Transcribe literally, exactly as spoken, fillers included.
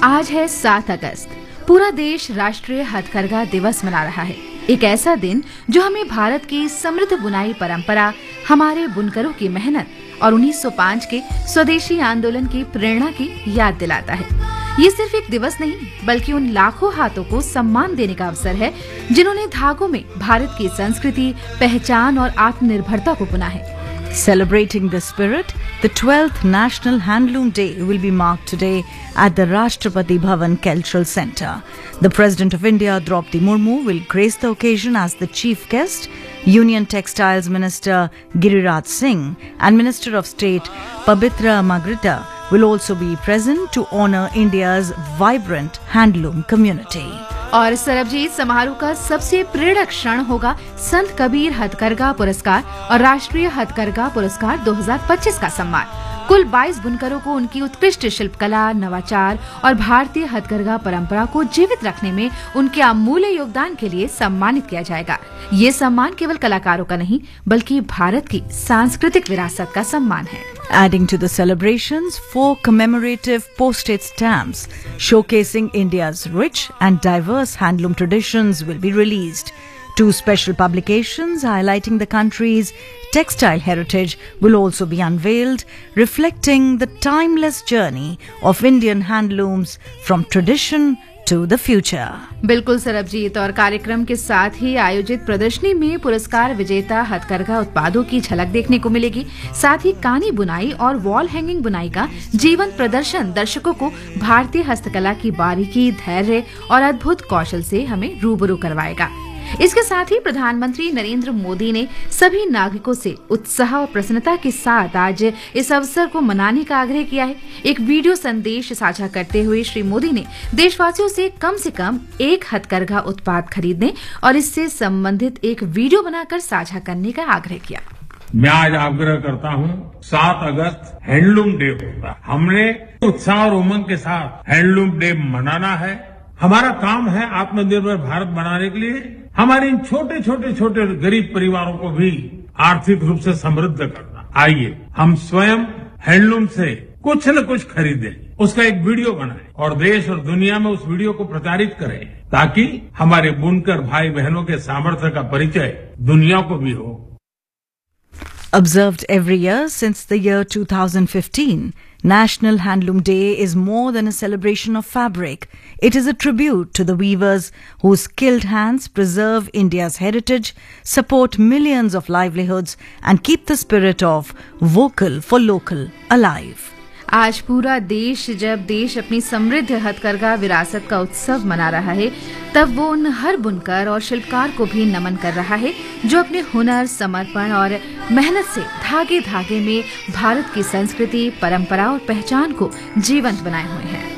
आज है सात अगस्त। पूरा देश राष्ट्रीय हथकरघा दिवस मना रहा है। एक ऐसा दिन जो हमें भारत की समृद्ध बुनाई परंपरा, हमारे बुनकरों की मेहनत और उन्नीस सौ पाँच के स्वदेशी आंदोलन की प्रेरणा की याद दिलाता है। ये सिर्फ एक दिवस नहीं, बल्कि उन लाखों हाथों को सम्मान देने का अवसर है जिन्होंने धागों में भारत की संस्कृति, पहचान और आत्मनिर्भरता को बुना है। Celebrating the spirit, the twelfth National Handloom Day will be marked today at the Rashtrapati Bhavan Cultural Centre. The President of India, Draupadi Murmu, will grace the occasion as the chief guest. Union Textiles Minister Giriraj Singh and Minister of State Pabitra Magrita will also be present to honour India's vibrant handloom community. और सरबजीत, समारोह का सबसे प्रेरक क्षण होगा संत कबीर हथकरघा पुरस्कार और राष्ट्रीय हथकरघा पुरस्कार दो हज़ार पच्चीस का सम्मान। कुल बाईस बुनकरों को उनकी उत्कृष्ट शिल्पकला, नवाचार और भारतीय हथकरघा परंपरा को जीवित रखने में उनके अमूल्य योगदान के लिए सम्मानित किया जाएगा। ये सम्मान केवल कलाकारों का नहीं, बल्कि भारत की सांस्कृतिक विरासत का सम्मान है। Adding to the celebrations, four commemorative postage stamps showcasing India's rich and diverse handloom traditions will be released. Two special publications highlighting the country's textile heritage will also be unveiled, reflecting the timeless journey of Indian handlooms from tradition to the future. बिल्कुल सरबजीत, और कार्यक्रम के साथ ही आयोजित प्रदर्शनी में पुरस्कार विजेता हथकरघा उत्पादों की झलक देखने को मिलेगी। साथ ही कानी बुनाई और वॉल हैंगिंग बुनाई का जीवंत प्रदर्शन दर्शकों को भारतीय हस्तकला की बारीकी, धैर्य और अद्भुत कौशल से हमें रूबरू करवाएगा। इसके साथ ही प्रधानमंत्री नरेंद्र मोदी ने सभी नागरिकों से उत्साह और प्रसन्नता के साथ आज इस अवसर को मनाने का आग्रह किया है। एक वीडियो संदेश साझा करते हुए श्री मोदी ने देशवासियों से कम से कम एक हथकरघा उत्पाद खरीदने और इससे संबंधित एक वीडियो बनाकर साझा करने का आग्रह किया। मैं आज आग्रह करता हूँ, सात अगस्त हैंडलूम डे होता है। हमने उत्साह और उमंग के साथ हैंडलूम डे मनाना है। हमारा काम है आत्मनिर्भर भारत बनाने के लिए हमारे इन छोटे छोटे छोटे गरीब परिवारों को भी आर्थिक रूप से समृद्ध करना। आइए हम स्वयं हैंडलूम से कुछ न कुछ खरीदें, उसका एक वीडियो बनाएं और देश और दुनिया में उस वीडियो को प्रचारित करें, ताकि हमारे बुनकर भाई बहनों के सामर्थ्य का परिचय दुनिया को भी हो। Observed every year since the year two thousand fifteen, National Handloom Day is more than a celebration of fabric. It is a tribute to the weavers whose skilled hands preserve India's heritage, support millions of livelihoods, and keep the spirit of vocal for local alive. आज पूरा देश जब देश अपनी समृद्ध हथकरघा विरासत का उत्सव मना रहा है, तब वो उन हर बुनकर और शिल्पकार को भी नमन कर रहा है जो अपने हुनर, समर्पण और मेहनत से धागे धागे में भारत की संस्कृति, परंपरा और पहचान को जीवंत बनाए हुए हैं।